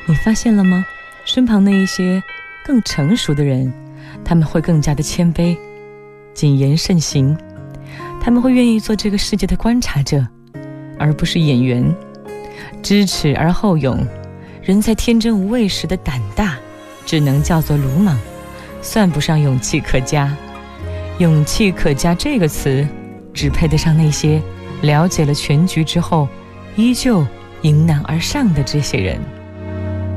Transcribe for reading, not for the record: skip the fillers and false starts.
你发现了吗？身旁那一些更成熟的人，他们会更加的谦卑，谨言慎行，他们会愿意做这个世界的观察者，而不是演员。知耻而后勇，人在天真无畏时的胆大，只能叫做鲁莽，算不上勇气可嘉。勇气可嘉这个词，只配得上那些了解了全局之后，依旧迎难而上的这些人。